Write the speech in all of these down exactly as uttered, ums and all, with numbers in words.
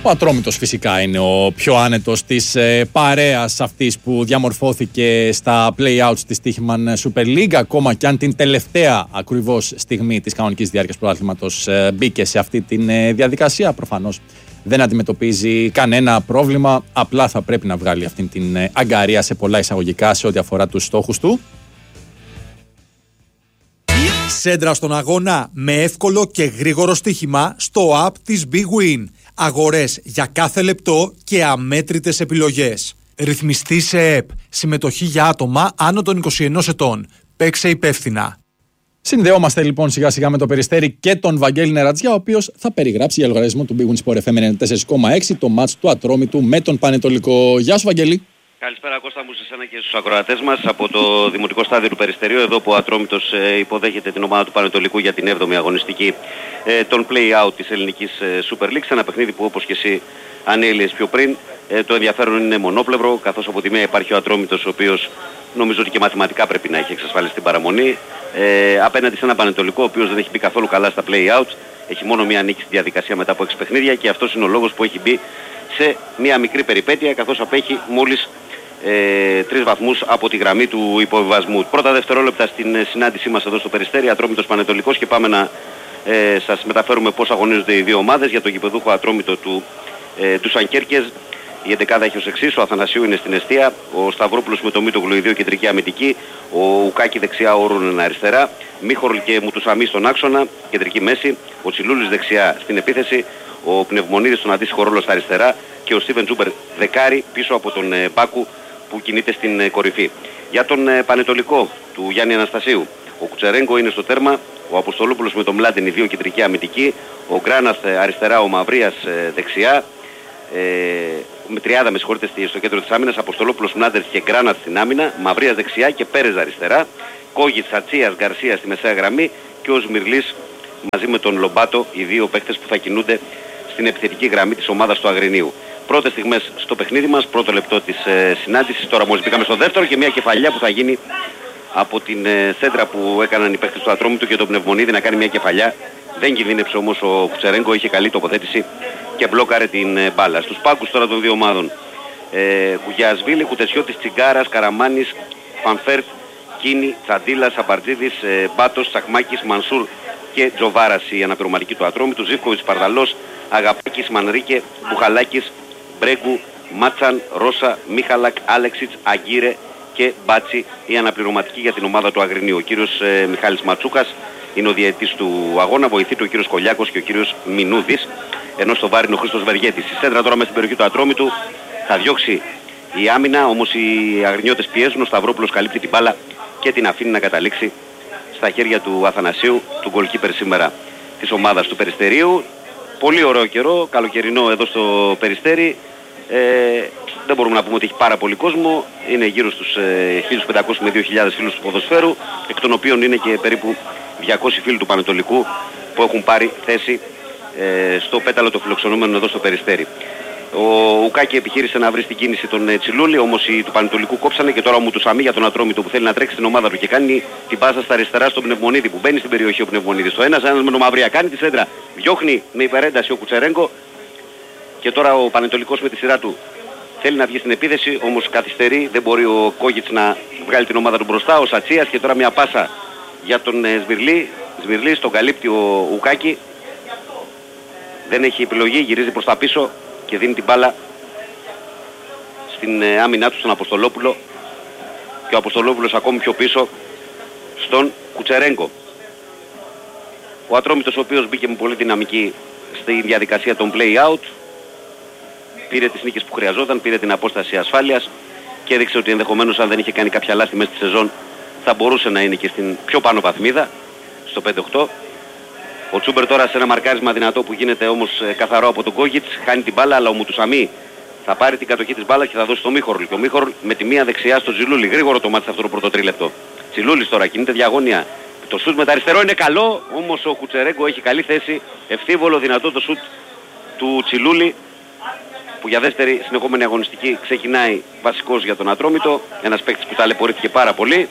Ο Ατρόμητος φυσικά είναι ο πιο άνετος της ε, παρέας αυτής που διαμορφώθηκε στα play-outs της Τύχημαν Super League, ακόμα και αν την τελευταία ακριβώς στιγμή της κανονικής διάρκειας πρωταθλήματος ε, μπήκε σε αυτή τη ε, διαδικασία. Προφανώς δεν αντιμετωπίζει κανένα πρόβλημα, απλά θα πρέπει να βγάλει αυτή την ε, αγκαρία σε πολλά εισαγωγικά σε ό,τι αφορά τους στόχους του. Σέντρα στον αγώνα με εύκολο και γρήγορο στοίχημα στο app της Big Win. Αγορές για κάθε λεπτό και αμέτρητες επιλογές. Ρυθμιστή σε ΕΠ. Συμμετοχή για άτομα άνω των είκοσι ενός ετών. Παίξε υπεύθυνα. Συνδεόμαστε λοιπόν σιγά σιγά με το Περιστέρι και τον Βαγγέλη Νερατζιά, ο οποίος θα περιγράψει για λογαριασμό του Big Win Sport εφ εμ ενενήντα τέσσερα κόμμα έξι το μάτς του Ατρόμητου με τον Πανετολικό. Γεια σου Βαγγέλη. Καλησπέρα Κώστα μου, σε εσένα και στους ακροατές μας από το Δημοτικό Στάδιο του Περιστερίου, εδώ που ο Ατρόμητος ε, υποδέχεται την ομάδα του Πανετολικού για την έβδομη αγωνιστική ε, των play-out της ελληνικής ε, Super League, ένα παιχνίδι που όπως και εσύ ανέλυες πιο πριν, ε, το ενδιαφέρον είναι μονόπλευρο, καθώς από τη μία υπάρχει ο Ατρόμητος, ο οποίος νομίζω ότι και μαθηματικά πρέπει να έχει εξασφαλίσει την παραμονή, ε, απέναντι σε ένα Πανετολικό, ο οποίος δεν έχει μπει καθόλου καλά στα play-out, έχει μόνο μία νίκη στη διαδικασία μετά από έξι παιχνίδια και αυτός είναι ο λόγος που έχει μπει σε μία μικρή περιπέτεια, καθώς απέχει μόλις Ε, τρεις βαθμούς από τη γραμμή του υποβιβασμού. Πρώτα δευτερόλεπτα στην ε, συνάντησή μας εδώ στο Περιστέρι, Ατρόμητος Πανετολικός, και πάμε να ε, σας μεταφέρουμε πώς αγωνίζονται οι δύο ομάδες για το γηπεδούχο Ατρόμητο του, ε, του Σανκέρκες. Η εντεκάδα έχει ως εξής: ο Αθανασίου είναι στην εστία, ο Σταυρόπουλος με το Μήτογλου, οι δύο κεντρική αμυντική, ο Ουκάκη δεξιά, ο Ρούνεν αριστερά, Μίχορλ και Μουτουσαμί στον άξονα, κεντρική μέση, ο Τσιλούλης δεξιά στην επίθεση, ο Πνευμονίδης στον αντίστοιχο ρόλο στα αριστερά και ο Στίβεν Τζούμπερ δεκάρι πίσω από τον ε, Μπάκου που κινείται στην ε, κορυφή. Για τον ε, Πανετολικό του Γιάννη Αναστασίου, ο Κουτσερέγκο είναι στο τέρμα, ο Αποστολόπουλος με τον Μλάντιν, οι δύο κεντρική αμυντική, ο Γκράναθ ε, αριστερά, ο Μαυρίας ε, δεξιά, ε, με τριάδα με συγχωρείτε στο κέντρο της άμυνας, Αποστολόπουλος, Μλάντερ και Γκράναθ στην άμυνα, Μαυρίας δεξιά και Πέρες αριστερά, Κόγιτς, Ατσίας, Γκαρσία στη μεσαία γραμμή και ο Σμυρλής μαζί με τον Λομπάτο, οι δύο παίκτες που θα κινούνται στην επιθετική γραμμή της ομάδας του Αγρινίου. Πρώτες στιγμές στο παιχνίδι μας, πρώτο λεπτό της ε, συνάντησης, τώρα μόλις μπήκαμε στο δεύτερο και μια κεφαλιά που θα γίνει από την ε, σέντρα που έκαναν οι παίκτες του Ατρόμητου και τον Πνευμονίδη να κάνει μια κεφαλιά. Δεν κινδύνεψε όμως ο Κουτσερέγκο, είχε καλή τοποθέτηση και μπλόκαρε την ε, μπάλα. Στους πάγκους τώρα των δύο ομάδων, ε, Κουγιασβίλη, Κουτεσιώτης, Τσιγκάρας, Καραμάνης, Φανφέρτ, Κίνη, Τσαντίλας, Αμπαρτζίδης, ε, Μπάτος, Τσακμάκης, Μανσούρ και Τζοβάρας η αναπληρωματική του Ατρόμητου, Ζίβκοβιτς, Παρδαλός, Αγαπάκης, Μανρίκε, Μπουχαλάκης, Μπρέγκου, Μάτσαν, Ρώσα, Μίχαλακ, Άλεξιτς, Αγκύρε και Μπάτσι η αναπληρωματική για την ομάδα του Αγρινίου. Ο κύριος ε, Μιχάλης Ματσούκας είναι ο διαιτητής του αγώνα, βοηθείται ο κύριος Κολιάκος και ο κύριος Μινούδης, ενώ στο βάρη είναι ο Χρήστος Βεργέτης. Η σέντρα τώρα μέσα στην περιοχή του Ατρόμητου θα διώξει η άμυνα, όμως οι Αγρινιώτες πιέζουν, ο Σταυρόπουλος καλύπτει την μπάλα και την αφήνει να καταλήξει στα χέρια του Αθανασίου, του γκολκίπερ σήμερα της ομάδας του Περιστερίου. Πολύ ωραίο καιρό, καλοκαιρινό εδώ στο Περιστέρι. Ε, δεν μπορούμε να πούμε ότι έχει πάρα πολύ κόσμο. Είναι γύρω στους ε, χίλια πεντακόσιους με δύο χιλιάδες φίλους του ποδοσφαίρου, εκ των οποίων είναι και περίπου διακόσιοι φίλοι του Πανετολικού που έχουν πάρει θέση ε, στο πέταλο των φιλοξενούμενων εδώ στο Περιστέρι. Ο Ουκάκη επιχείρησε να βρει στην κίνηση τον ε, Τσιλούλη, όμως οι του Πανετολικού κόψανε και τώρα ο Μουτουσαμί για τον Ατρόμητο που θέλει να τρέξει στην ομάδα του και κάνει την πάσα στα αριστερά στον Πνευμονίδη που μπαίνει στην περιοχή ο Πνευμονίδης. Το ένας, ένας με τον Μαυρία κάνει τη σέντρα, διώχνει με υπερένταση ο Κουτσερέγκο και τώρα ο Πανετολικός με τη σειρά του θέλει να βγει στην επίθεση, όμως καθυστερεί, δεν μπορεί ο Κόγιτς να βγάλει την ομάδα του μπροστά, ο Σατσίας, και τώρα μια πάσα για τον ε, Σμυρλή, Σμυρλής, τον καλύπτει ο Ουκάκη, δεν έχει επιλογή, γυρίζει προς τα πίσω και δίνει την μπάλα στην ε, άμυνά του στον Αποστολόπουλο και ο Αποστολόπουλος ακόμη πιο πίσω στον Κουτσερέγκο. Ο Ατρόμητος, ο οποίος μπήκε με πολύ δυναμική στη διαδικασία των play-out, πήρε τις νίκες που χρειαζόταν, πήρε την απόσταση ασφάλειας και έδειξε ότι ενδεχομένως αν δεν είχε κάνει κάποια λάθη μέσα στη σεζόν θα μπορούσε να είναι και στην πιο πάνω βαθμίδα, στο πέντε οκτώ. Ο Τσούμπερ τώρα σε ένα μαρκάρισμα δυνατό που γίνεται όμως ε, καθαρό από τον Κόγιτς, χάνει την μπάλα, αλλά ο Μουτουσαμί θα πάρει την κατοχή της μπάλας και θα δώσει στο Μίχορλ. Και ο Μίχορλ με τη μία δεξιά στο Τσιλούλη. Γρήγορο το μάτι σε αυτό το πρώτο τρίλεπτο. Τσιλούλης τώρα κινείται διαγώνια. Το σουτ με τα αριστερό είναι καλό, όμως ο Κουτσερέγκο έχει καλή θέση. Ευθύβολο, δυνατό το σουτ του Τσιλούλη, που για δεύτερη συνεχόμενη αγωνιστική ξεκινάει βασικός για τον Ατρόμητο. Ένας παίκτης που ταλαιπωρήθηκε πάρα πολύ.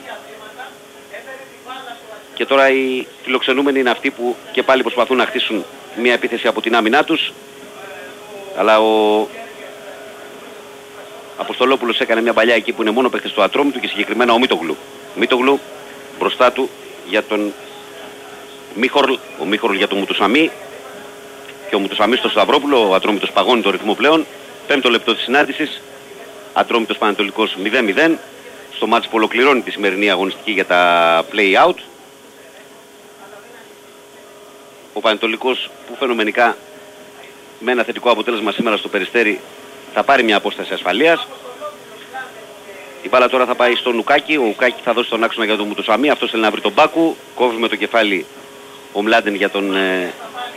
Και τώρα οι φιλοξενούμενοι είναι αυτοί που και πάλι προσπαθούν να χτίσουν μια επίθεση από την άμυνά τους. Αλλά ο Αποστολόπουλος έκανε μια παλιά εκεί που είναι μόνο παίκτης του Ατρόμητου και συγκεκριμένα ο Μίτογλου. Μίτογλου μπροστά του για τον Μίχορλ, ο Μίχορλ για τον Μουτουσαμί και ο Μουτουσαμί στο Σταυρόπουλο. Ο Ατρόμητος παγώνει το ρυθμό πλέον. Πέμπτο λεπτό της συνάντησης. Ατρόμητος Πανετολικός μηδέν μηδέν. Στο μάτς που ολοκληρώνει τη σημερινή αγωνιστική για τα play-out. Ο Πανετολικός που φαινομενικά με ένα θετικό αποτέλεσμα σήμερα στο Περιστέρι θα πάρει μια απόσταση ασφαλείας. Η μπάλα τώρα θα πάει στον Ουκάκη. Ο Ουκάκη θα δώσει τον άξονα για τον Μουτουσαμί. Αυτός θέλει να βρει τον Μπάκου. Κόβει με το κεφάλι ο Μλάντεν για τον ε,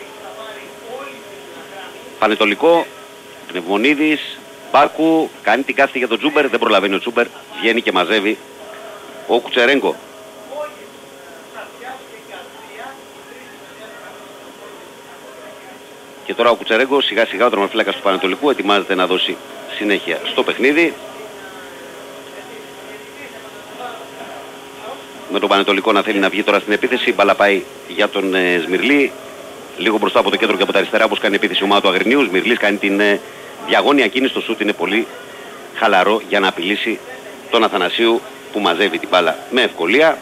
Πανετολικό. Πνευμονίδης, Μπάκου, κάνει την κάθετη για τον Τζούμπερ. Δεν προλαβαίνει ο Τζούμπερ. Βγαίνει και μαζεύει ο Κουτσερέγκο. Και τώρα ο Κουτσερέγκο σιγά σιγά ο τερματοφύλακας του Πανετολικού ετοιμάζεται να δώσει συνέχεια στο παιχνίδι. Με τον Πανετολικό να θέλει να βγει τώρα στην επίθεση. Μπάλα πάει για τον ε, Σμυρλή. Λίγο μπροστά από το κέντρο και από τα αριστερά όπως κάνει επίθεση η ομάδα του Αγρινίου. Σμυρλής κάνει την ε, διαγώνια κίνηση. Το σούτ είναι πολύ χαλαρό για να απειλήσει τον Αθανασίου που μαζεύει την μπάλα με ευκολία.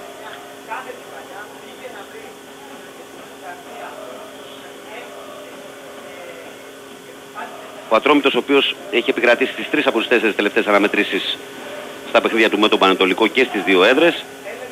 Ο Ατρόμητος ο οποίος έχει επικρατήσει στις τρεις από τις τέσσερις τελευταίες αναμετρήσεις στα παιχνίδια του με τον Πανετολικό και στις δύο έδρες.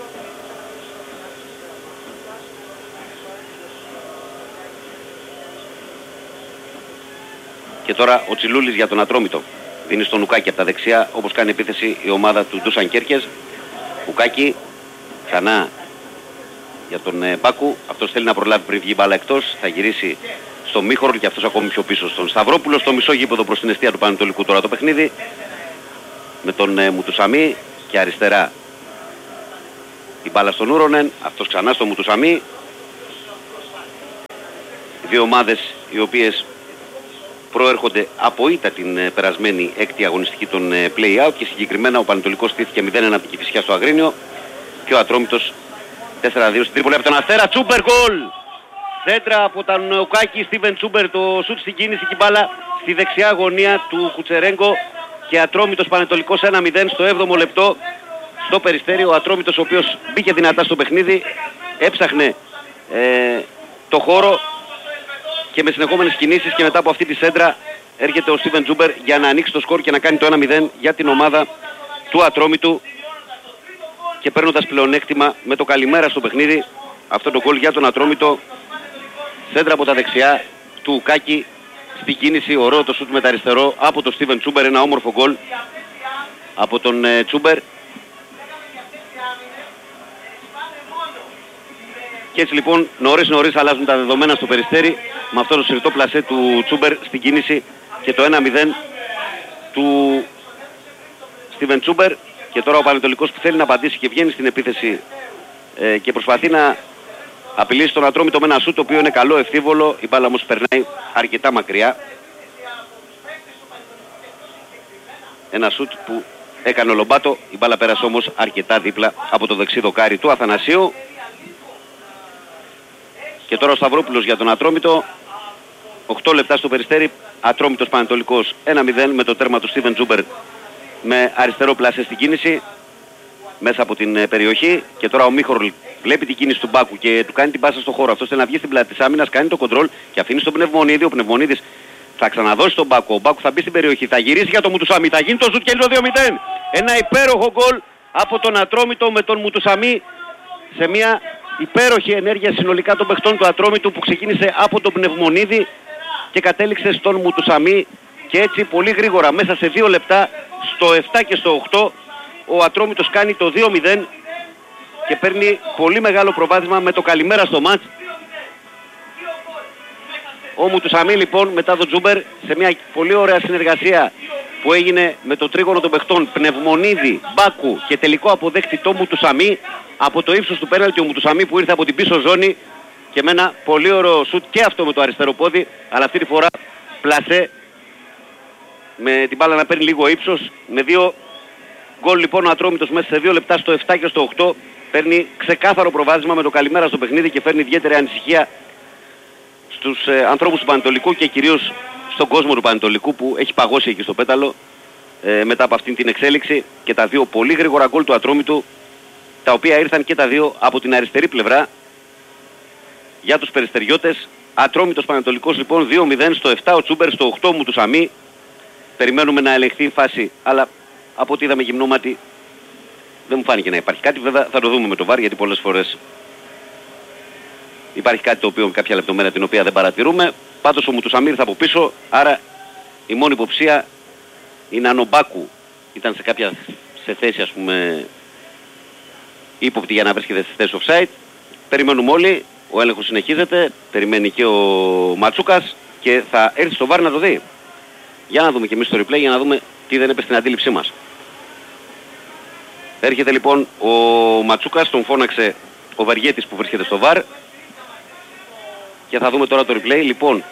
Και τώρα ο Τσιλούλης για τον Ατρόμητο. Δίνει στον Ουκάκη από τα δεξιά όπως κάνει επίθεση η ομάδα του Ντούσαν Κέρκες. Ουκάκη ξανά για τον ε, Μπάκου. Αυτός θέλει να προλάβει πριν βγει μπάλα εκτός. Θα γυρίσει στο Μίχορλ και αυτός ακόμη πιο πίσω στον Σταυρόπουλο. Στο μισό γήπεδο προς την εστία του Πανετολικού τώρα το παιχνίδι. Με τον ε, Μουτουσαμί και αριστερά η μπάλα στον Ούρονεν. Αυτός ξανά στο Μουτουσαμί. Δύο ομάδες οι οποίες προέρχονται από ήττα την ε, περασμένη έκτη αγωνιστική των ε, play-out και συγκεκριμένα ο Πανετολικός στήθηκε μηδέν ένα από την Κηφισιά στο Αγρίνιο και ο Ατρόμητος τέσσερα δύο στην Τρίπολη από τον Αστέρα. Τσούμπερ γκολ! Σέντρα από τον Ουκάκη, Στίβεν Τσούμπερ, το σουτ στην κίνηση και μπάλα στη δεξιά γωνία του Κουτσερέγκο και Ατρόμητος Πανετολικός ένα μηδέν στο έβδομο λεπτό στο Περιστέρι. Ο Ατρόμητος ο οποίος μπήκε δυνατά στο παιχνίδι, έψαχνε ε, το χώρο και με συνεχόμενες κινήσεις και μετά από αυτή τη σέντρα έρχεται ο Στίβεν Τσούμπερ για να ανοίξει το σκορ και να κάνει το ένα μηδέn για την ομάδα του Ατρόμητου και παίρνοντας πλεονέκτημα με το καλημέρα στο παιχνίδι. Αυτό το γκολ για τον Ατρόμητο. Σέντρα από τα δεξιά του Ουκάκη στη κίνηση, ωραίο το σούτ με τα αριστερό από τον Στίβεν Τσούμπερ, ένα όμορφο γκολ από τον ε, Τσούμπερ. Και έτσι λοιπόν νωρίς νωρίς αλλάζουν τα δεδομένα στο Περιστέρι με αυτό το συρτό πλασέ του Τσούμπερ στην κίνηση και το ένα μηδέν του Στίβεν Τσούμπερ. Και τώρα ο Πανετολικός που θέλει να απαντήσει και βγαίνει στην επίθεση ε, και προσπαθεί να απειλήσει τον Ατρόμητο με ένα σούτ το οποίο είναι καλό, ευθύβολο. Η μπάλα όμως περνάει αρκετά μακριά. Ένα σούτ που έκανε ο Λομπάτο. Η μπάλα πέρασε όμως αρκετά δίπλα από το δεξί δοκάρι του Αθανασίου. Και τώρα ο Σταυρόπουλος για τον Ατρόμητο. οκτώ λεπτά στο Περιστέρι. Ατρόμητος Πανετολικός ένα μηδέν με το τέρμα του Στίβεν Τσούμπερ με αριστερό πλάσια στην κίνηση μέσα από την περιοχή. Και τώρα ο Μίχορλ βλέπει την κίνηση του Μπάκου και του κάνει την πάσα στο χώρο. Αυτός θέλει να βγει στην πλάτη της άμυνας, κάνει το κοντρόλ και αφήνει στον Πνευμονίδη. Ο Πνευμονίδης θα ξαναδώσει τον Μπάκου. Ο Μπάκου θα μπει στην περιοχή, θα γυρίσει για τον Μουτουσαμί, θα γίνει το σουτ και είναι το δύο μηδέν. Ένα υπέροχο γκολ από τον Ατρόμητο με τον Μουτουσαμί σε μια υπέροχη ενέργεια συνολικά των παιχτών του Ατρόμητου που ξεκίνησε από τον Πνευμονίδη και κατέληξε στον Μουτουσαμί και έτσι πολύ γρήγορα μέσα σε δύο λεπτά στο επτά και στο οκτώ ο Ατρόμητος κάνει το δύο μηδέν και παίρνει πολύ μεγάλο προβάδισμα με το καλημέρα στο μάτς. Ο Μουτουσαμί λοιπόν μετά τον Τζούμπερ σε μια πολύ ωραία συνεργασία που έγινε με το τρίγωνο των παιχτών Πνευμονίδη, Μπάκου και τελικό αποδέχτη το Μουτουσαμί από το ύψος του πέναλτι. Ο Μουτουσαμί που ήρθε από την πίσω ζώνη και με ένα πολύ ωραίο σουτ και αυτό με το αριστερό πόδι, αλλά αυτή τη φορά πλασέ με την μπάλα να παίρνει λίγο ύψος. Με δύο γκολ λοιπόν ο Ατρόμητος μέσα σε δύο λεπτά στο επτά και στο οκτώ παίρνει ξεκάθαρο προβάδισμα με το καλημέρα στο παιχνίδι και φέρνει ιδιαίτερη ανησυχία στους ε, ανθρώπους του Πανετολικού και κυρίως στον κόσμο του Πανετολικού που έχει παγώσει εκεί στο πέταλο ε, μετά από αυτήν την εξέλιξη και τα δύο πολύ γρήγορα γκολ του Ατρόμητου, τα οποία ήρθαν και τα δύο από την αριστερή πλευρά για τους περιστεριώτες. Ατρόμητος Πανετολικός λοιπόν δύο μηδέν, στο επτά ο Τσούμπερ, στο οκτώ Μουτουσαμί. Περιμένουμε να ελεγχθεί η φάση, αλλά από ό,τι είδαμε γυμνό μάτι δεν μου φάνηκε να υπάρχει κάτι. Βέβαια θα το δούμε με το βαρ, γιατί πολλές φορές υπάρχει κάτι το οποίο με κάποια λεπτομέρεια την οποία δεν παρατηρούμε. Πάντως ο Μουτουσαμί ήρθε από πίσω, άρα η μόνη υποψία είναι αν ο Μπάκου ήταν σε κάποια σε θέση, ας πούμε, ύποπτη για να βρίσκεται στη θέση offside. Περιμένουμε όλοι, ο έλεγχος συνεχίζεται, περιμένει και ο Ματσούκας και θα έρθει στο βαρ να το δει. Για να δούμε και εμείς το replay, για να δούμε τι δεν έπεσε στην αντίληψή μας. Έρχεται λοιπόν ο Ματσούκας, τον φώναξε ο Βαριέτης που βρίσκεται στο βαρ και θα δούμε τώρα το replay. Λοιπόν,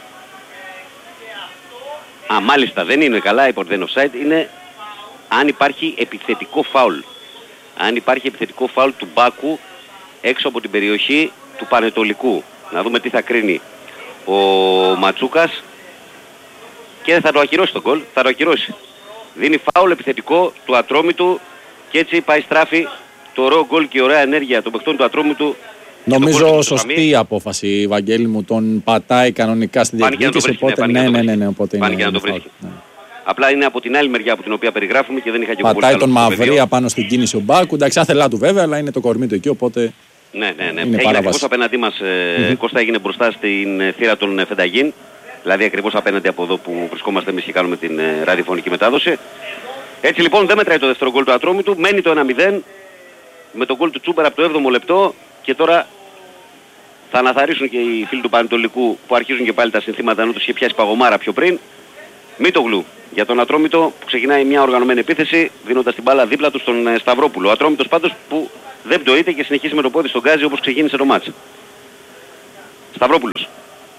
α, μάλιστα δεν είναι καλά, είπα ότι δεν είναι offside, είναι αν υπάρχει επιθετικό φάουλ. Αν υπάρχει επιθετικό φάουλ του Μπάκου έξω από την περιοχή του Πανετολικού. Να δούμε τι θα κρίνει ο Ματσούκας και θα το ακυρώσει το γκολ, θα το ακυρώσει. Δίνει φάουλ επιθετικό του Ατρόμητου και έτσι πάει στράφη το ωραίο γκολ και η ωραία ενέργεια των παιχτών του Ατρόμητου. Νομίζω σωστή η απόφαση, Βαγγέλη μου, τον πατάει κανονικά στην διεκδίκηση, οπότε ναι, ναι, ναι, ναι, οπότε πάνε και να το βρίσκει. Ναι. Απλά είναι από την άλλη μεριά από την οποία περιγράφουμε και δεν είχα και εγώ. Πατάει τον Μαυρία πάνω στην κίνηση ο Μπάκου, εντάξει, άθελά του βέβαια, αλλά είναι το κορμί του εκεί, οπότε. Ναι, ναι, ναι. Έγινε ακριβώς απέναντί μας, ε, mm-hmm. Κώστα, έγινε μπροστά στην θύρα των Φενταγίν, δηλαδή ακριβώς απέναντι από εδώ που βρισκόμαστε εμείς και κάνουμε την ε, ραδιοφωνική μετάδοση. Έτσι λοιπόν δεν μετράει το δεύτερο γκολ του Ατρόμητου, μένει το ένα μηδέν με τον γκολ του Τσούμπερ από το έβδομο λεπτό και τώρα θα αναθαρρύσουν και οι φίλοι του Πανετολικού που αρχίζουν και πάλι τα συνθήματα, ενώ τους είχε πιάσει παγωμάρα πιο πριν. Μήτογλου για τον Ατρόμητο που ξεκινάει μια οργανωμένη επίθεση δίνοντας την μπάλα δίπλα του στον ε, Σταυρόπουλο. Ο Ατρόμητος πάντως που δεν πτωείται και συνεχίζει με το πόδι στον γκάζι όπως ξεκίνησε το μάτς. Σταυρόπουλος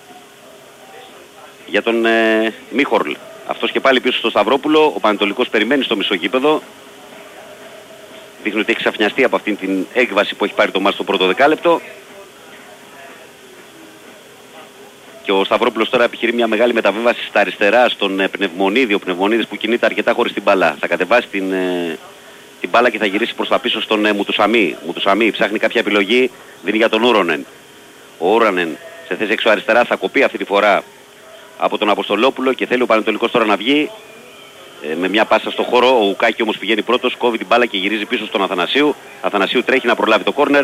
για τον ε, Μίχορλ. Αυτός και πάλι πίσω στο Σταυρόπουλο. Ο Πανετολικός περιμένει στο μισό γήπεδο. Δείχνει ότι έχει ξαφνιαστεί από αυτήν την έκβαση που έχει πάρει το μάτς στο πρώτο δεκάλεπτο. Και ο Σταυρόπουλος τώρα επιχειρεί μια μεγάλη μεταβίβαση στα αριστερά στον ε, Πνευμονίδη. Ο Πνευμονίδης που κινείται αρκετά χωρίς την μπάλα. Θα κατεβάσει την, ε, την μπάλα και θα γυρίσει προς τα πίσω στον ε, Μουτουσαμί. Μουτουσαμί ψάχνει κάποια επιλογή, δίνει για τον Ούρονεν. Ο Ούρονεν σε θέση έξω αριστερά θα κοπεί αυτή τη φορά από τον Αποστολόπουλο και θέλει ο Πανετολικός τώρα να βγει ε, με μια πάσα στο χώρο. Ο Ουκάκη όμως πηγαίνει πρώτος, κόβει την μπάλα και γυρίζει πίσω στον Αθανασίου. Αθανασίου τρέχει να προλάβει το κόρνερ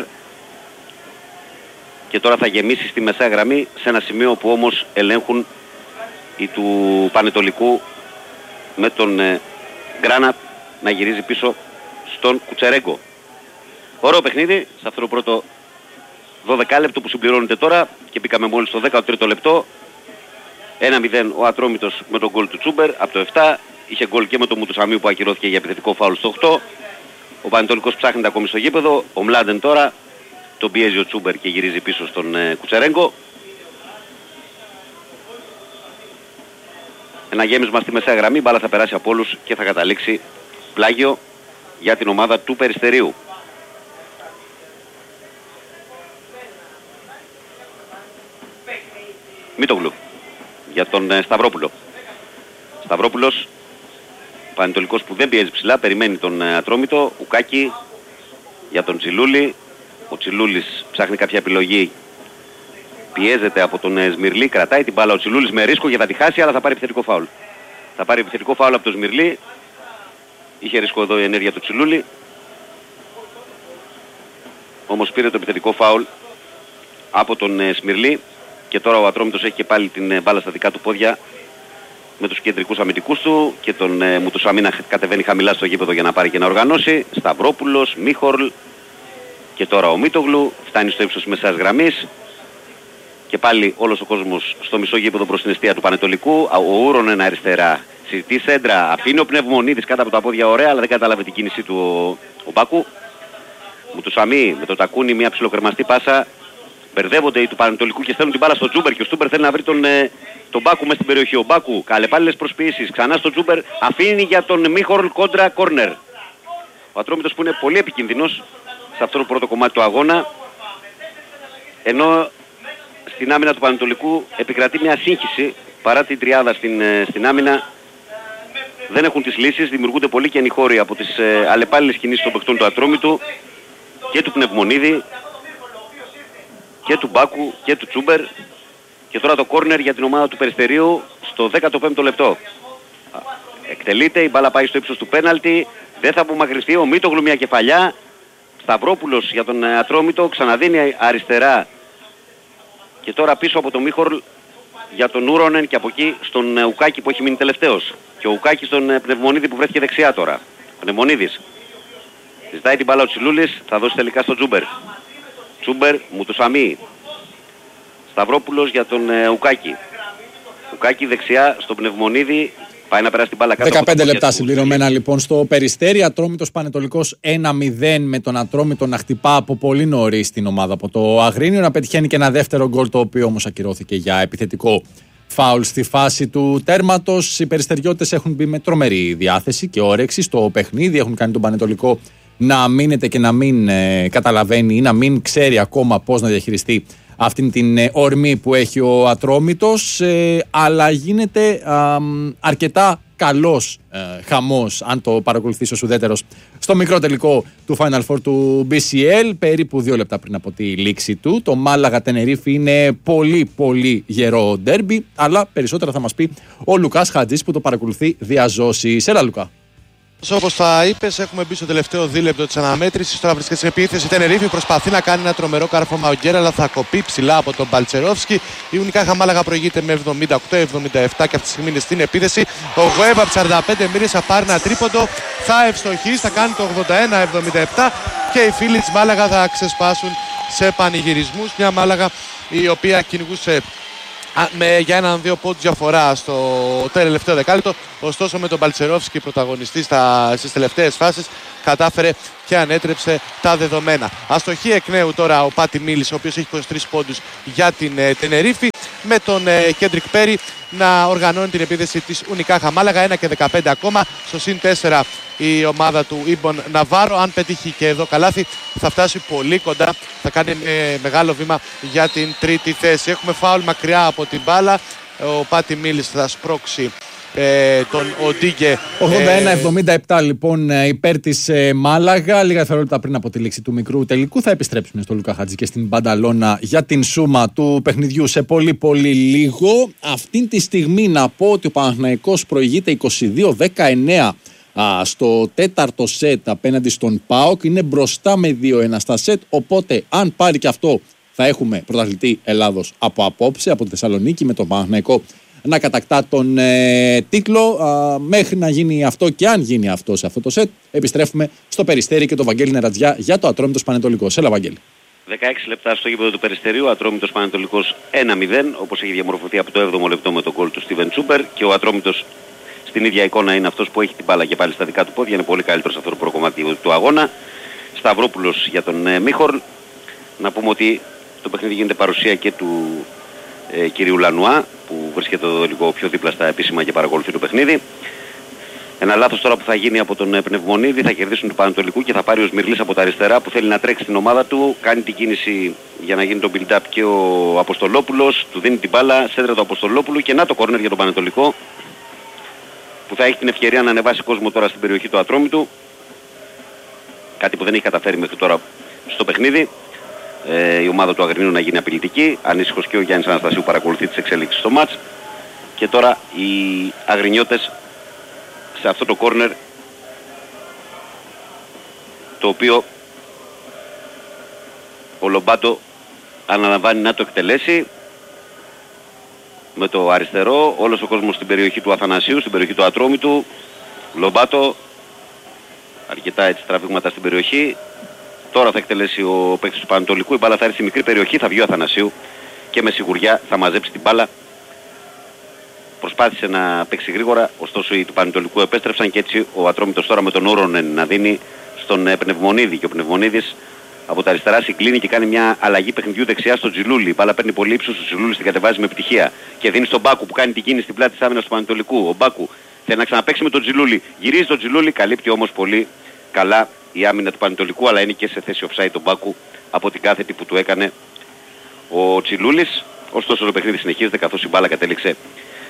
και τώρα θα γεμίσει στη μεσαία γραμμή σε ένα σημείο που όμως ελέγχουν οι του Πανετολικού με τον ε, Γκράνατ να γυρίζει πίσω στον Κουτσερέγκο. Ωραίο παιχνίδι σε αυτό το πρώτο δώδεκα λεπτό που συμπληρώνεται τώρα και μπήκαμε μόλις στο δέκατο λεπτό. ένα μηδέν ο Ατρόμητος με τον γκολ του Τσούμπερ από το επτά. Είχε γκολ και με τον Μουτουσαμίου που ακυρώθηκε για επιθετικό φάουλ στο οκτώ. Ο Πανετολικός ψάχνεται ακόμη στο γήπεδο. Ο Μλάντεν τώρα τον πιέζει ο Τσούμπερ και γυρίζει πίσω στον ε, Κουτσερέγκο. Ένα γέμισμα στη μεσαία γραμμή, μπάλα θα περάσει από όλους και θα καταλήξει πλάγιο για την ομάδα του Περιστερίου. Μήτογλου για τον ε, Σταυρόπουλο. Σταυρόπουλος, Πανετολικός που δεν πιέζει ψηλά, περιμένει τον ε, Ατρόμητο. Ουκάκη για τον Τσιλούλη. Ο Τσιλούλης ψάχνει κάποια επιλογή, πιέζεται από τον ε, Σμυρλή, κρατάει την μπάλα ο Τσιλούλης με ρίσκο και θα τη χάσει, αλλά θα πάρει επιθετικό φάουλ. Θα πάρει επιθετικό φάουλ από τον Σμυρλή. Είχε ρίσκο εδώ η ενέργεια του Τσιλούλη, όμως πήρε το επιθετικό φάουλ από τον ε, Σμυρλή και τώρα ο Ατρόμητος έχει και πάλι την ε, μπάλα στα δικά του πόδια με τους κεντρικούς αμυντικούς του και τον ε, Μουτουσαμί να κατεβαίνει χαμηλά στο γήπεδο για να πάρει και να οργανώσει. Σταυρόπουλος, Μίχορλ και τώρα ο Μήτογλου φτάνει στο ύψος της μεσαίας γραμμής και πάλι όλος ο κόσμος στο μισό γήπεδο προς την εστία του Πανετολικού. Ο Ούρονεν αριστερά, συζητή σέντρα, αφήνει ο Πνευμονίδης κάτω από τα πόδια ωραία, αλλά δεν κατάλαβε την κίνησή του ο, ο Μπάκου. Μουτουσαμί με το τακούνι, μια ψιλοκρεμαστή πάσα. Μπερδεύονται οι του Πανετολικού και στέλνουν την μπάλα στο Τζούμπερ και ο Τζούμπερ θέλει να βρει τον, ε, τον Μπάκου μέσα στην περιοχή. Ο Μπάκου, καλεπάλληλες προσποιήσεις, ξανά στο Τζούμπερ, αφήνει για τον Μίχορλ κόντρα κόρνερ. Ο Ατρόμητος που είναι πολύ επικίνδυνος σε αυτό το πρώτο κομμάτι του αγώνα, ενώ στην άμυνα του Πανετολικού επικρατεί μια σύγχυση παρά την τριάδα στην, στην άμυνα, δεν έχουν τις λύσεις. Δημιουργούνται πολύ καινοί χώροι από τις ε, αλλεπάλληλες κινήσεις των παιχτών του Ατρόμητου και του Πνευμονίδη και του Μπάκου και του Τσούμπερ. Και τώρα το κόρνερ για την ομάδα του Περιστερίου στο δέκατο πέμπτο λεπτό. Εκτελείται, η μπάλα πάει στο ύψος του πέναλτι, δεν θα απομακρυνθεί, ο Μήτογλου μια κεφαλιά. Σταυρόπουλος για τον Ατρόμητο, ξαναδίνει αριστερά και τώρα πίσω από τον Μίχορλ για τον Ούρονεν και από εκεί στον Ουκάκη που έχει μείνει τελευταίος. Και ο Ουκάκης στον Πνευμονίδη που βρέθηκε δεξιά τώρα. Πνευμονίδης. Ζητάει την μπάλα ο Τσιλούλης, θα δώσει τελικά στον Τσούμπερ. Τσούμπερ, Μουτουσαμί. Σταυρόπουλος για τον Ουκάκη. Ουκάκη δεξιά στον Πνευμονίδη. Πάει να περάσει την μπάλα κάτω. δεκαπέντε λεπτά συμπληρωμένα λοιπόν στο Περιστέρι. Ατρόμητος Πανετολικός ένα μηδέν με τον Ατρόμητο να χτυπά από πολύ νωρίς την ομάδα από το Αγρίνιο. Να πετυχαίνει και ένα δεύτερο γκολ, το οποίο όμως ακυρώθηκε για επιθετικό φάουλ στη φάση του τέρματος. Οι περιστεριώτες έχουν μπει με τρομερή διάθεση και όρεξη στο παιχνίδι. Έχουν κάνει τον Πανετολικό να μείνεται και να μην ε, καταλαβαίνει ή να μην ξέρει ακόμα πώς να διαχειριστεί αυτήν την ε, ορμή που έχει ο Ατρόμητος, ε, αλλά γίνεται α, αρκετά καλός ε, χαμός, αν το παρακολουθήσει ο ουδέτερος, στο μικρό τελικό του Final Four του μπι σι ελ, περίπου δύο λεπτά πριν από τη λήξη του. Το Μάλαγα Τενερίφη είναι πολύ πολύ γερό ντέρμπι, αλλά περισσότερα θα μας πει ο Λουκάς Χατζής που το παρακολουθεί διαζώσεις. Έλα Λουκά. Όπως θα είπες, έχουμε μπει στο τελευταίο δίλεπτο της αναμέτρησης. Τώρα βρίσκεται στην επίθεση. Τενερίφη προσπαθεί να κάνει ένα τρομερό κάρφωμα ο Γκέρα, αλλά θα κοπεί ψηλά από τον Μπαλτσερόφσκι. Η Ουνικάχα Μάλαγα προηγείται με εβδομήντα οκτώ εβδομήντα επτά και αυτή τη στιγμή είναι στην επίθεση. Ο Γουέβα από σαράντα πέντε μοίρες θα πάρει ένα τρίποντο. Θα ευστοχίσει, θα κάνει το ογδόντα ένα εβδομήντα επτά και οι φίλοι της Μάλαγα θα ξεσπάσουν σε πανηγυρισμούς. Μια Μάλαγα η οποία κυνηγούσε με, για έναν δύο πόντους διαφορά στο τελευταίο δεκάλεπτο. Ωστόσο με τον Μπαλτσερόφσκι πρωταγωνιστή στα, στις τελευταίες φάσεις κατάφερε και ανέτρεψε τα δεδομένα. Αστοχή εκ νέου τώρα ο Πάτι Μίλης, ο οποίος έχει είκοσι τρεις πόντους για την ε, Τενερίφη, με τον ε, Κέντρικ Πέρι να οργανώνει την επίθεση της Ουνικάχα Μάλαγα. ένα και δεκαπέντε ακόμα, στο συν τέσσερα η ομάδα του Ιμπον Ναβάρο. Αν πετύχει και εδώ καλάθι θα φτάσει πολύ κοντά, θα κάνει ε, μεγάλο βήμα για την τρίτη θέση. Έχουμε φάουλ μακριά από την μπάλα, ο Πάτι Μίλης θα σπρώξει Ε, τον Οντίγκε. ογδόντα ένα εβδομήντα επτά λοιπόν υπέρ της ε, Μάλαγα. Λίγα δευτερόλεπτα πριν από τη λήξη του μικρού τελικού. Θα επιστρέψουμε στο Λουκά Χατζή και στην Μπανταλώνα για την σούμα του παιχνιδιού σε πολύ πολύ λίγο. Αυτή τη στιγμή να πω ότι ο Παναθηναϊκός προηγείται είκοσι δύο δεκαεννέα α, στο τέταρτο σετ απέναντι στον ΠΑΟΚ. Είναι μπροστά με δύο ένα στα σετ. Οπότε αν πάρει και αυτό θα έχουμε πρωταθλητή Ελλάδος από απόψε, από τη Θεσσαλονίκη, με τον Παναθηναϊκό να κατακτά τον ε, τίτλο. Α, μέχρι να γίνει αυτό, και αν γίνει αυτό σε αυτό το σετ, επιστρέφουμε στο Περιστέρι και τον Βαγγέλη Νερατζιά για το Ατρόμητος Πανετολικός. Έλα Βαγγέλη. δεκαέξι λεπτά στο γήπεδο του Περιστερίου, Ατρόμητος Πανετολικός ένα μηδέν, όπως έχει διαμορφωθεί από το έβδομο λεπτό με τον γκολ του Στίβεν Τσούμπερ, και ο Ατρόμητος στην ίδια εικόνα είναι αυτός που έχει την μπάλα και πάλι στα δικά του πόδια, είναι πολύ καλύτερος σε αυτό το προκομμάτι του αγώνα. Σταυρόπουλος για τον ε, Μίχορλ. Να πούμε ότι το παιχνίδι γίνεται παρουσία και του ε, κυρίου Λανουά, που βρίσκεται εδώ λίγο πιο δίπλα στα επίσημα και παρακολουθεί το παιχνίδι. Ένα λάθος τώρα που θα γίνει από τον Πνευμονίδη, θα κερδίσουν του Πανετολικού και θα πάρει ο Σμυρλής από τα αριστερά, που θέλει να τρέξει την ομάδα του. Κάνει την κίνηση για να γίνει το build-up και ο Αποστολόπουλος, του δίνει την μπάλα, σέντρα του Αποστολόπουλου και να το κόρνερ για τον Πανετολικό, που θα έχει την ευκαιρία να ανεβάσει κόσμο τώρα στην περιοχή του Ατρόμητου. Κάτι που δεν έχει καταφέρει μέχρι τώρα στο παιχνίδι. Ε, η ομάδα του Αγρινίου να γίνει απειλητική. Ανήσυχος και ο Γιάννης Αναστασίου παρακολουθεί τις εξέλιξεις στο μάτς. Και τώρα οι Αγρινιώτες σε αυτό το κόρνερ, το οποίο ο Λομπάτο αναλαμβάνει να το εκτελέσει με το αριστερό. Όλος ο κόσμος στην περιοχή του Αθανασίου, στην περιοχή του Ατρόμητου. Λομπάτο, αρκετά έτσι τραβήγματα στην περιοχή. Τώρα θα εκτελέσει ο παίκτης του Πανετολικού, η μπάλα θα έρθει στη μικρή περιοχή, θα βγει ο Αθανασίου και με σιγουριά θα μαζέψει την μπάλα. Προσπάθησε να παίξει γρήγορα, ωστόσο οι του Πανετολικού επέστρεψαν και έτσι ο Ατρόμητος τώρα με τον Ούρονεν να δίνει στον Πνευμονίδη, και ο Πνευμονίδης από τα αριστερά συγκλίνει και κάνει μια αλλαγή παιχνιδιού δεξιά στον Τζιλούλη. Η μπάλα παίρνει πολύ ύψος, ο Τζιλούλης την κατεβάζει με επιτυχία και δίνει στον Μπάκου που κάνει την κίνηση στην πλάτη της άμυνας του Πανετολικού. Ο Μπάκου θέλει να ξαναπαίξει με τον Τζιλούλη, γυρίζει τον Τζιλούλη, καλύπτει όμως πολύ καλά η άμυνα του Πανετολικού, αλλά είναι και σε θέση offside τον Μπάκου από την κάθετη που του έκανε ο Τσιλούλης. Ωστόσο το παιχνίδι συνεχίζεται καθώς η μπάλα κατέληξε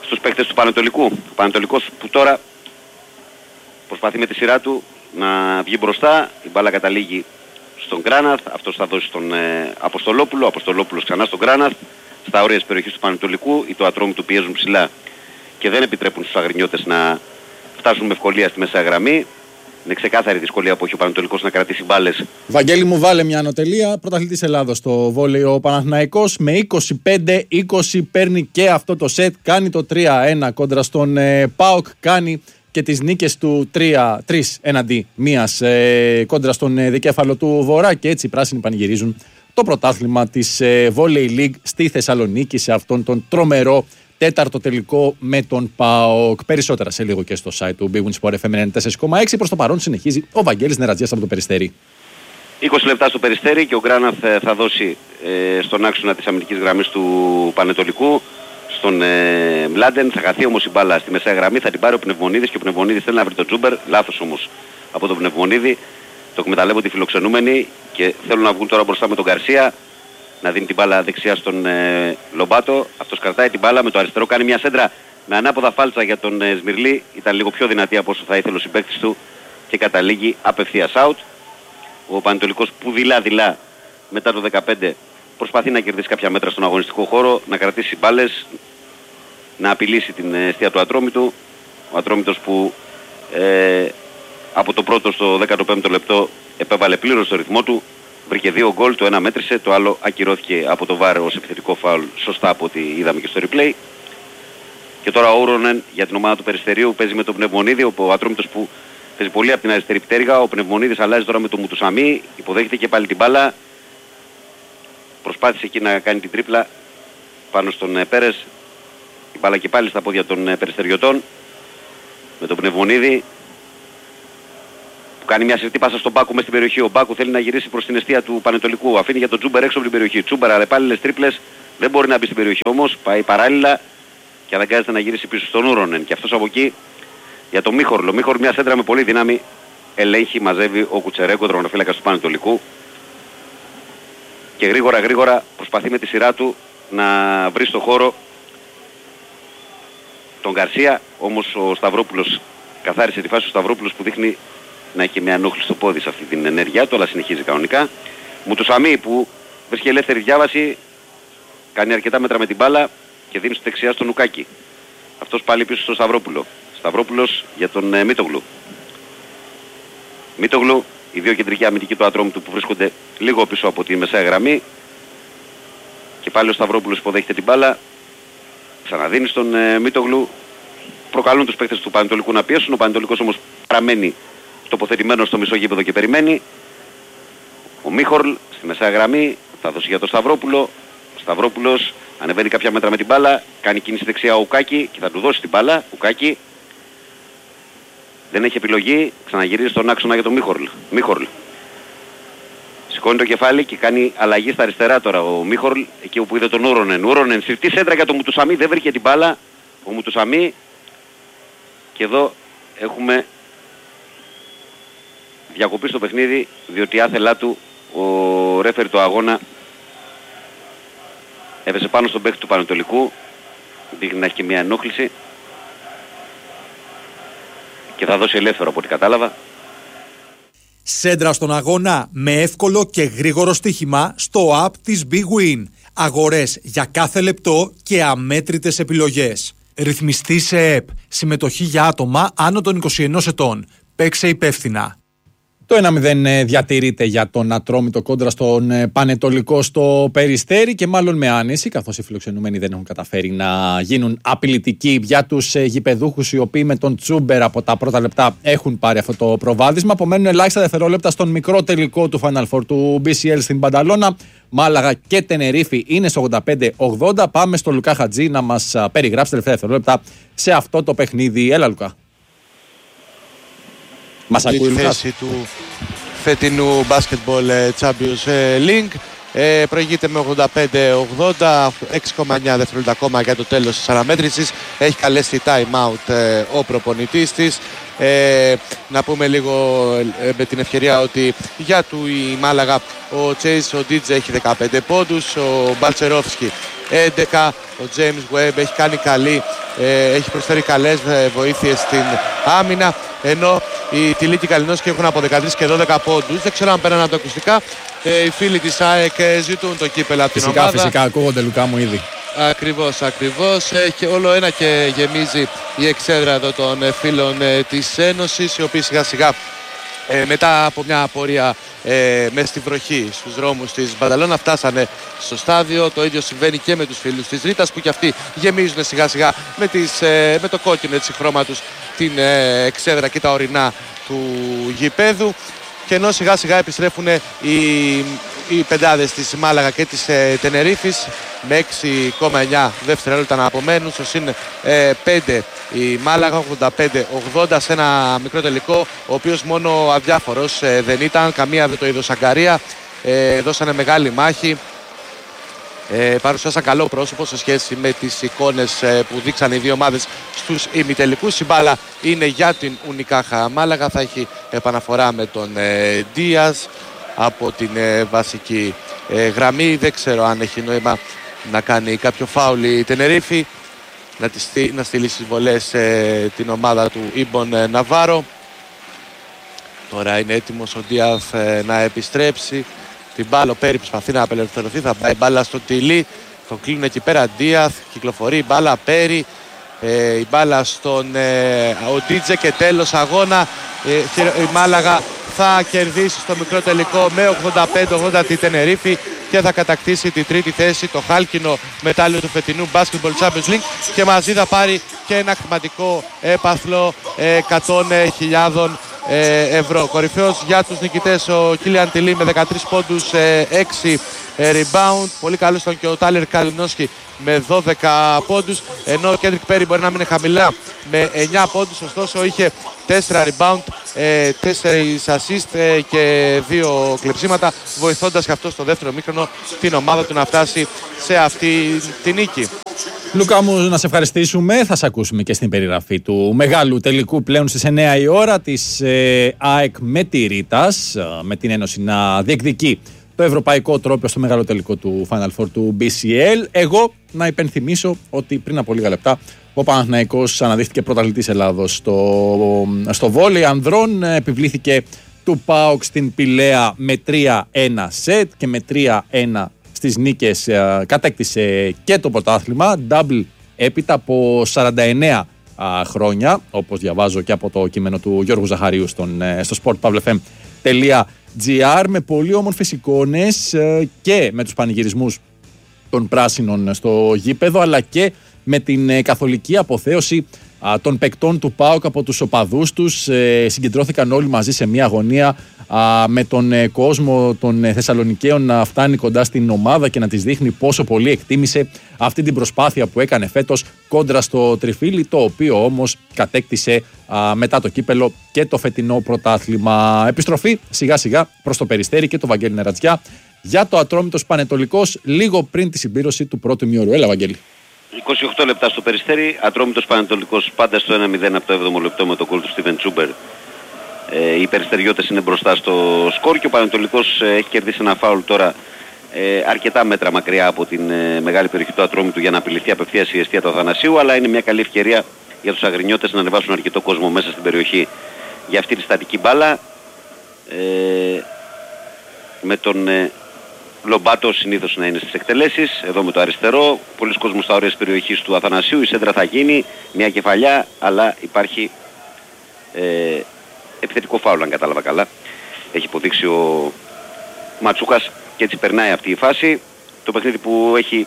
στους παίκτες του Πανετολικού. Ο Πανετολικός που τώρα προσπαθεί με τη σειρά του να βγει μπροστά, η μπάλα καταλήγει στον Γκράναθ, αυτός θα δώσει στον ε, Αποστολόπουλο, Αποστολόπουλος ξανά στον Γκράναθ, στα όρια της περιοχής του Πανετολικού, οι του Ατρόμητου πιέζουν ψηλά και δεν επιτρέπουν στους αγρινιώτες να φτάσουν με ευκολία στη μεσαία γραμμή. Είναι ξεκάθαρη δυσκολία που έχει ο Πανετολικός να κρατήσει μπάλες. Βαγγέλη μου, βάλε μια ανωτελεία. Πρωταθλητής Ελλάδος στο βόλεϊ ο Παναθηναϊκός με είκοσι πέντε είκοσι παίρνει και αυτό το σετ. Κάνει το τρία ένα κόντρα στον ε, ΠΑΟΚ. Κάνει και τις νίκες του τρία τρία έναντι μίας ε, κόντρα στον ε, δικέφαλο του Βορρά. Και έτσι οι πράσινοι πανηγυρίζουν το πρωτάθλημα της ε, Volley League στη Θεσσαλονίκη σε αυτόν τον τρομερό τέταρτο τελικό με τον ΠΑΟΚ. Περισσότερα σε λίγο και στο site του Big Win Sport εφ εμ ενενήντα τέσσερα κόμμα έξι. Προς το παρόν συνεχίζει ο Βαγγέλης Νερατζίας από το Περιστέρι. είκοσι λεπτά στο Περιστέρι και ο Γκράναθ θα δώσει ε, στον άξονα της αμυντικής γραμμής του Πανετολικού, στον ε, Μλάντεν. Θα χαθεί όμως η μπάλα στη μεσαία γραμμή, θα την πάρει ο Πνευμονίδης και ο Πνευμονίδης θέλει να βρει τον Τζούμπερ. Λάθος όμως από τον Πνευμονίδη. Το εκμεταλλεύονται οι φιλοξενούμενοι και θέλουν να βγουν τώρα μπροστά με τον Γκαρσία. Να δίνει την μπάλα δεξιά στον ε, Λομπάτο. Αυτός κρατάει την μπάλα με το αριστερό, κάνει μια σέντρα με ανάποδα φάλτσα για τον ε, Σμυρλή. Ήταν λίγο πιο δυνατή από όσο θα ήθελε ο συμπαίκτης του και καταλήγει απευθείας out. Ο Πανετολικός που δειλά-δειλά μετά το δεκαπέντε προσπαθεί να κερδίσει κάποια μέτρα στον αγωνιστικό χώρο, να κρατήσει μπάλες, να απειλήσει την αιστεία του Ατρόμητου. Ο Ατρόμητος που ε, από το πρώτο στο δέκατο πέμπτο λεπτό επέβαλε πλήρως το ρυθμό του. Βρήκε δύο γκολ, το ένα μέτρησε, το άλλο ακυρώθηκε από το βάρ ως επιθετικό φάουλ, σωστά από ό,τι είδαμε και στο replay. Και τώρα ο Ούρονεν για την ομάδα του Περιστερίου παίζει με τον Πνευμονίδη, ο Ατρόμητος που παίζει πολύ από την αριστερή πτέρυγα. Ο Πνευμονίδης αλλάζει τώρα με τον Μουτουσαμί, υποδέχεται και πάλι την μπάλα. Προσπάθησε εκεί να κάνει την τρίπλα πάνω στον Πέρες. Η μπάλα και πάλι στα πόδια των Περιστεριωτών με τον Πνευμονίδη. Κάνει μια συρτή πάσα στον Μπάκου μες στην περιοχή. Ο Μπάκου θέλει να γυρίσει προς την εστία του Πανετολικού. Αφήνει για τον Τζούμπερ έξω από την περιοχή. Τζούμπερ αλλά επάλληλες τρίπλες. Δεν μπορεί να μπει στην περιοχή όμως. Πάει παράλληλα και αναγκάζεται να γυρίσει πίσω στον Ούρονεν. Και αυτός από εκεί για τον Μίχορλο. Μίχορλ μια σέντρα με πολύ δύναμη. Ελέγχει, μαζεύει ο Κουτσερέγκο, τερματοφύλακας του Πανετολικού. Και γρήγορα γρήγορα προσπαθεί με τη σειρά του να βρει στο χώρο τον Γκαρσία. Όμως ο Σταυρόπουλος καθάρισε τη φάση. Ο Σταυρόπουλος που δείχνει να έχει μια ενόχληση στο πόδι σε αυτή την ενέργειά του, αλλά συνεχίζει κανονικά. Μουτουσαμί που βρίσκει ελεύθερη διάβαση, κάνει αρκετά μέτρα με την μπάλα και δίνει στο δεξιά στον Ουκάκη. Αυτός πάλι πίσω στον Σταυρόπουλο. Σταυρόπουλος για τον ε, Μίτογλου. Μίτογλου, οι δύο κεντρικοί αμυντικοί του Ατρόμητου που βρίσκονται λίγο πίσω από τη μεσαία γραμμή. Και πάλι ο Σταυρόπουλος υποδέχεται την μπάλα. Ξαναδίνει στον ε, Μίτογλου. Προκαλούν τους παίκτες του Πανετολικού να πιέσουν. Ο Πανετολικός όμως παραμένει τοποθετημένος στο μισό γήπεδο και περιμένει. Ο Μίχορλ στη μεσαία γραμμή θα δώσει για τον Σταυρόπουλο. Ο Σταυρόπουλος ανεβαίνει κάποια μέτρα με την μπάλα, κάνει κίνηση δεξιά ο Ουκάκη και θα του δώσει την μπάλα. Ουκάκη δεν έχει επιλογή, ξαναγυρίζει στον άξονα για τον Μίχορλ. Μίχορλ σηκώνει το κεφάλι και κάνει αλλαγή στα αριστερά τώρα ο Μίχορλ, εκεί όπου είδε τον Ούρονεν. Ούρονεν συρτή σέντρα για τον Μουτουσαμί, δεν βρήκε την μπάλα ο Μουτουσαμί. Και εδώ έχουμε διακοπή στο παιχνίδι, διότι άθελά του ο ρέφερ του αγώνα έπεσε πάνω στον παίκτη του Πανετολικού, δείχνει να έχει και μια ενόχληση και θα δώσει ελεύθερο από ό,τι κατάλαβα. Σέντρα στον αγώνα με εύκολο και γρήγορο στοίχημα στο app της Big Win. Αγορές για κάθε λεπτό και αμέτρητες επιλογές. Ρυθμιστή σε ΕΠ. Συμμετοχή για άτομα άνω των είκοσι ενός ετών. Παίξε υπεύθυνα. Το ένα μηδέν διατηρείται για τον Ατρόμητο κόντρα στον Πανετολικό στο Περιστέρι και μάλλον με άνεση, καθώς οι φιλοξενούμενοι δεν έχουν καταφέρει να γίνουν απειλητικοί για τους γηπεδούχους οι οποίοι με τον Τσούμπερ από τα πρώτα λεπτά έχουν πάρει αυτό το προβάδισμα. Απομένουν ελάχιστα δευτερόλεπτα στον μικρό τελικό του Final Four του μπι σι ελ στην Μπανταλώνα. Μάλαγα και Τενερίφη είναι στο ογδόντα πέντε ογδόντα. Πάμε στο Λουκά Χατζή να μας περιγράψει τελευταία δευτερόλεπτα σε αυτό το παιχνίδι. Έλα, Λουκά. Μας ακούει η θέση του φετινού Basketball Champions League. Ε, προηγείται με ογδόντα πέντε ογδόντα, έξι κόμμα εννιά δευτερόλεπτα ακόμα για το τέλος της αναμέτρησης. Έχει καλέσει time out ε, ο προπονητής της. Ε, να πούμε λίγο ε, με την ευκαιρία ότι για του η Μάλαγα ο Τσέις ο Ντίτζε έχει δεκαπέντε πόντους, ο Μπαλτσερόφσκι έντεκα. Ο James Webb έχει κάνει καλή, ε, έχει προσφέρει καλές βοήθειες στην άμυνα, ενώ οι Τιλίκη Καλινόσκοι έχουν από δεκατρείς και δώδεκα πόντους. Δεν ξέρω αν πέραν από τα ακουστικά. Ε, οι φίλοι της ΑΕΚ ζητούν το κύπελο από την φυσικά, ομάδα. Φυσικά, ακούγονται, Λουκά μου, ήδη. Ακριβώς, ακριβώς. Και όλο ένα και γεμίζει η εξέδρα εδώ των φίλων της Ένωσης, οι οποίοι σιγά σιγά ε, μετά από μια πορεία ε, μέσα στη βροχή στους δρόμους της Μπανταλώνα φτάσανε στο στάδιο. Το ίδιο συμβαίνει και με τους φίλους της Ρήτας, που και αυτοί γεμίζουν σιγά σιγά με, τις, ε, με το κόκκινο έτσι, χρώμα τους την ε, εξέδρα και τα ορεινά του γηπέδου. Και ενώ σιγά σιγά επιστρέφουν οι, οι πεντάδες της Μάλαγα και της ε, Τενερίφης με έξι κόμμα εννιά δευτερόλεπτα να απομένουν, στο συν ε, πέντε η Μάλαγα, ογδόντα πέντε ογδόντα σε ένα μικρό τελικό, ο οποίος μόνο αδιάφορος ε, δεν ήταν, καμία δεν το είδε Σαγκαρία, ε, δώσανε μεγάλη μάχη. Ε, παρουσιάσαν καλό πρόσωπο σε σχέση με τις εικόνες ε, που δείξαν οι δύο ομάδες στους ημιτελικούς. Η μπάλα είναι για την Ουνικάχα Μάλαγα, θα έχει επαναφορά με τον ε, Ντίας από την ε, βασική ε, γραμμή. Δεν ξέρω αν έχει νόημα να κάνει κάποιο φάουλ η Τενερίφη, να, τη, να στείλει στις βολές ε, την ομάδα του Ιμπον ε, Ναβάρο. Τώρα είναι έτοιμος ο Ντίας ε, να επιστρέψει. Την μπάλα, ο Πέρι προσπαθεί να απελευθερωθεί, θα πάει μπάλα στο Τιλί, το κλείνουν εκεί πέρα Ντίαθ, κυκλοφορεί η μπάλα, Πέρι, ε, η μπάλα στον ε, Οντίτζε και τέλος αγώνα. Ε, η Μάλαγα θα κερδίσει στο μικρό τελικό με ογδόντα πέντε ογδόντα τη Τενερίφη και θα κατακτήσει τη τρίτη θέση, το χάλκινο μετάλλιο του φετινού Basketball Champions League, και μαζί θα πάρει και ένα χρηματικό έπαθλο εκατό χιλιάδες ευρώ. Κορυφαίος για τους νικητές ο Κίλιαν Τιλί με δεκατρείς πόντους, έξι rebound. Πολύ καλός ήταν και ο Τάλερ Καλινόσκι με δώδεκα πόντους, ενώ ο Κέντρικ Πέρι μπορεί να μείνει χαμηλά με εννιά πόντους, ωστόσο είχε τέσσερα rebound, τέσσερα assist και δύο κλεψίματα, βοηθώντας και αυτό στο δεύτερο μήχρονο την ομάδα του να φτάσει σε αυτή τη νίκη. Λουκά μου, να σε ευχαριστήσουμε. Θα σε ακούσουμε και στην περιγραφή του μεγάλου τελικού πλέον στις εννιά η ώρα της ε, ΑΕΚ με τη Ρήτας, με την Ένωση να διεκδικεί το ευρωπαϊκό τρόπαιο στο μεγάλο τελικό του Final Four του μπι σι ελ. Εγώ να υπενθυμίσω ότι πριν από λίγα λεπτά ο Παναθηναϊκός αναδείχθηκε πρωταθλητής Ελλάδος στο, στο βόλεϊ ανδρών, επιβλήθηκε του ΠΑΟΚ στην Πηλαία με τρία ένα σετ και με τρία ένα στις νίκες ε, κατέκτησε και το πρωτάθλημα, double έπειτα από σαράντα εννέα α, χρόνια, όπως διαβάζω και από το κείμενο του Γιώργου Ζαχαρίου στον, ε, στο σπορτ παύλα εφ εμ τελεία τζι άρ, με πολύ όμορφες εικόνες ε, και με τους πανηγυρισμούς των πράσινων στο γήπεδο, αλλά και με την ε, καθολική αποθέωση α, των παικτών του ΠΑΟΚ από τους οπαδούς τους. Ε, συγκεντρώθηκαν όλοι μαζί σε μια αγωνία α, με τον ε, κόσμο των ε, Θεσσαλονικαίων να φτάνει κοντά στην ομάδα και να της δείχνει πόσο πολύ εκτίμησε αυτή την προσπάθεια που έκανε φέτος κόντρα στο Τριφύλι, το οποίο όμως κατέκτησε α, μετά το κύπελο και το φετινό πρωτάθλημα. Επιστροφή σιγά σιγά προς το Περιστέρι και το Βαγγέλη Νερατζιά για το Ατρόμητος Πανετολικός λίγο πριν τη συμπλήρωση του πρώτου ημιώρου. Έλα, Βαγγέλη. είκοσι οκτώ λεπτά στο Περιστέρι, Ατρόμητος Πανετολικός πάντα στο ένα μηδέν από το έβδομο λεπτό με τον γκολ του Στίβεν Τσούμπερ. Ε, οι Περιστεριώτες είναι μπροστά στο σκορ και ο Πανετολικός ε, έχει κερδίσει ένα φάουλ τώρα ε, αρκετά μέτρα μακριά από την ε, μεγάλη περιοχή του Ατρόμητου για να απειληθεί απευθείας η εστία του Αθανασίου, αλλά είναι μια καλή ευκαιρία για τους αγρινιώτες να ανεβάσουν αρκετό κόσμο μέσα στην περιοχή για αυτή τη στατική μπάλα. Ε, με τον ε, Λομπάτο συνήθως να είναι στις εκτελέσεις, εδώ με το αριστερό, πολλοί κόσμος στα όρια της περιοχής του Αθανασίου, η σέντρα θα γίνει, μια κεφαλιά, αλλά υπάρχει ε, επιθετικό φάουλ αν κατάλαβα καλά. Έχει υποδείξει ο Ματσούκας και έτσι περνάει αυτή η φάση. Το παιχνίδι που έχει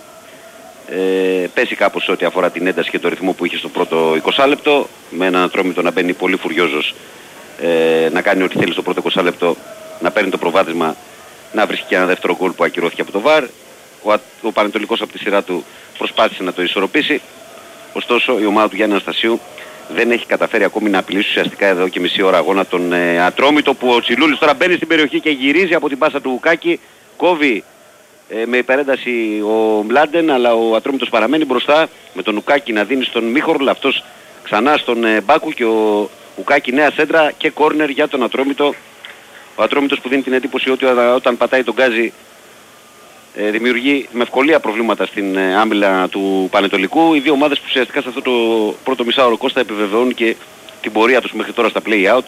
ε, πέσει κάπως ό,τι αφορά την ένταση και το ρυθμό που είχε στο πρώτο είκοσι λεπτό, με έναν Ατρόμητο να μπαίνει πολύ φουριόζος, ε, να κάνει ό,τι θέλει στο πρώτο είκοσι λεπτό, να παίρνει το προβάδισμα, να βρίσκει και ένα δεύτερο γκολ που ακυρώθηκε από το βαρ. Ο, ο Πανετολικός από τη σειρά του προσπάθησε να το ισορροπήσει, ωστόσο η ομάδα του Γιάννη Αναστασίου δεν έχει καταφέρει ακόμη να απειλήσει ουσιαστικά εδώ και μισή ώρα αγώνα τον ε, Ατρόμητο, που ο Τσιλούλης τώρα μπαίνει στην περιοχή και γυρίζει από την πάσα του Ουκάκη, κόβει ε, με υπερένταση ο Μλάντεν, αλλά ο Ατρόμητος παραμένει μπροστά με τον Ουκάκη να δίνει στον Μίχορλ, αυτός ξανά στον ε, Μπάκου και ο Ουκάκη νέα σέντρα και κόρνερ για τον Ατρόμητο. Ο Ατρόμητος που δίνει την εντύπωση ότι όταν πατάει τον γκάζι ε, δημιουργεί με ευκολία προβλήματα στην ε, άμυλα του Πανετολικού. Οι δύο ομάδες που ουσιαστικά σε αυτό το πρώτο μισάωρο, Κώστα, επιβεβαιώνουν και την πορεία τους μέχρι τώρα στα play-out.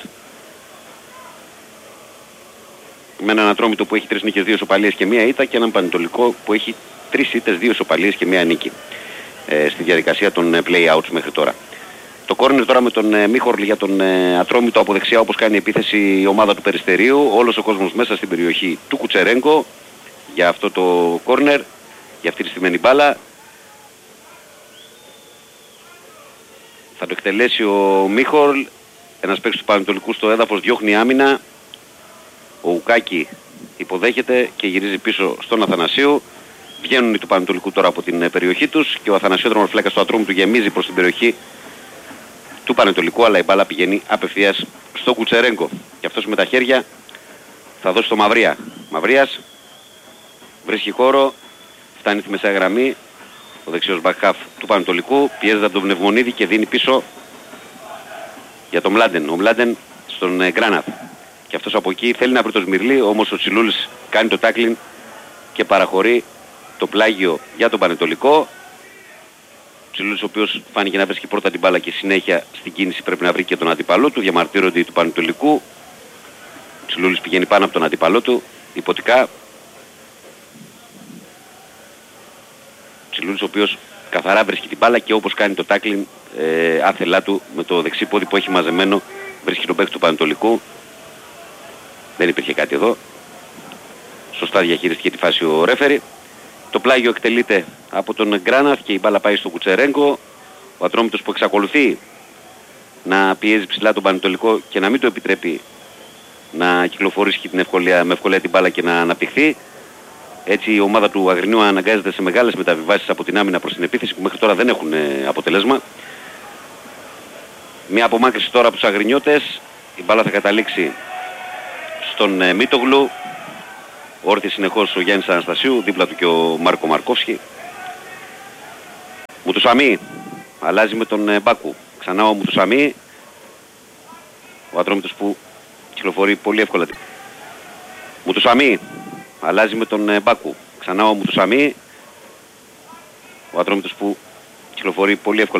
Με έναν Ατρόμητο που έχει τρεις νίκες, δύο ισοπαλίες και μία ήττα, και έναν Πανετολικό που έχει τρεις ήττες, δύο ισοπαλίες και μία νίκη ε, στη διαδικασία των ε, play-outs μέχρι τώρα. Το κόρνερ τώρα με τον ε, Μίχορλ για τον ε, Ατρόμητο από δεξιά, όπως κάνει επίθεση η ομάδα του Περιστερίου. Όλος ο κόσμος μέσα στην περιοχή του Κουτσερέγκο για αυτό το κόρνερ, για αυτή τη στημένη μπάλα. Θα το εκτελέσει ο Μίχορλ, ένας παίκτης του Πανετολικού στο έδαφος, διώχνει άμυνα. Ο Ουκάκη υποδέχεται και γυρίζει πίσω στον Αθανασίου. Βγαίνουν οι του Πανετολικού τώρα από την περιοχή τους και ο Αθανασίου, τερματοφύλακας του Ατρόμητου, γεμίζει προς την περιοχή του Πανετολικού, αλλά η μπάλα πηγαίνει απευθείας στο Κουτσερέγκο. Και αυτός με τα χέρια θα δώσει στο Μαυρία. Μαυρίας βρίσκει χώρο, φτάνει στη μεσαία γραμμή. Ο δεξιός μπακχάφ του Πανετολικού πιέζεται από τον Πνευμονίδη και δίνει πίσω για τον Μλάντεν. Ο Μλάντεν στον ε, Γκράναθ. Και αυτός από εκεί θέλει να βρει το Σμυρλί, όμως ο Τσιλούλης κάνει το τάκλιν και παραχωρεί το πλάγιο για τον Πανετολικό. Τσιλούλης, ο οποίος φάνηκε να βρίσκει πρώτα την μπάλα και συνέχεια στην κίνηση πρέπει να βρει και τον αντίπαλό του. Διαμαρτύρονται του Πανετολικού. Τσιλούλης πηγαίνει πάνω από τον αντίπαλό του, υποτικά. Τσιλούλης, ο οποίος καθαρά βρίσκει την μπάλα και όπως κάνει το τάκλιν ε, άθελά του με το δεξί πόδι που έχει μαζεμένο, βρίσκει τον παίκτη του Πανετολικού. Δεν υπήρχε κάτι εδώ. Σωστά διαχειριστηκε τη φάση ο ρέφερι. Το πλάγιο εκτελείται από τον Γκράναθ και η μπάλα πάει στο Κουτσερέγκο. Ο Ατρόμητος που εξακολουθεί να πιέζει ψηλά τον Πανετολικό και να μην το επιτρέπει να κυκλοφορήσει την ευκολία, με ευκολία την μπάλα και να αναπτυχθεί. Έτσι η ομάδα του Αγρινίου αναγκάζεται σε μεγάλες μεταβιβάσεις από την άμυνα προς την επίθεση που μέχρι τώρα δεν έχουν ε, αποτελέσμα. Μια απομάκρυση τώρα από τους Αγρινιώτες. Η μπάλα θα καταλήξει στον ε, Μίτογλου. Όρθιε συνεχώς ο Γιάννης Αναστασίου, δίπλα του και ο Μάρκο Μαρκόφσκι. Μουτουσαμί αλλάζει με τον ε, Μπάκου. Ξανά ο Μουτουσαμί. Ο Ατρόμητος που κυκλοφορεί πολύ εύκολα. Μουτουσαμί αλλάζει με τον ε, Μπάκου. Ξανά ο Μουτουσαμί. Ο Ατρόμητος που κυκλοφορεί πολύ εύκολα.